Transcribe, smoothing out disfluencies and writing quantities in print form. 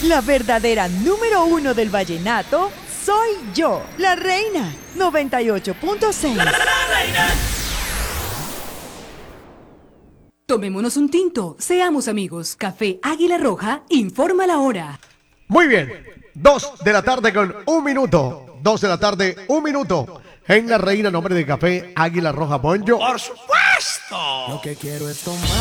La verdadera número uno del vallenato soy yo, la reina. 98.6. Tomémonos un tinto, seamos amigos. Café Águila Roja informa la hora. Muy bien, 2 de la tarde con 1 minuto. 2 de la tarde, 1 minuto. En la reina, nombre de Café Águila Roja Bonjo. ¡Por supuesto! Lo que quiero es tomar.